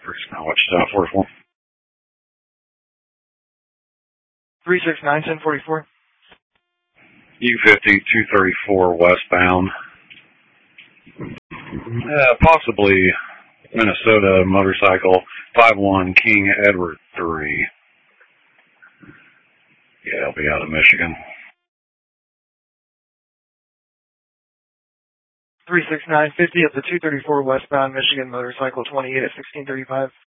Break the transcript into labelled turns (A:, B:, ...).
A: Now what's that 44?
B: 369 1044.
A: U50 234 westbound. Possibly Minnesota motorcycle 51 King Edward 3. Yeah, I'll be out of Michigan.
B: 36950 of the 234 westbound Michigan motorcycle 28 at 1635.